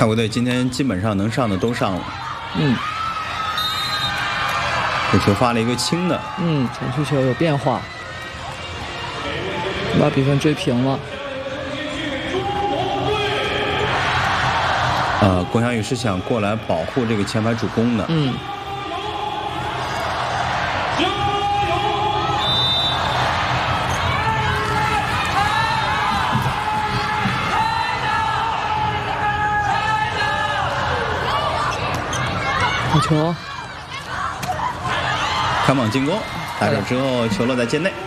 泰国队今天基本上能上的都上了。这球发了一个轻的。 程序球有变化，把比分追平了。 龚翔宇是想过来保护这个前排主攻的。 好球！ 看网进攻，打手之后球落在界内。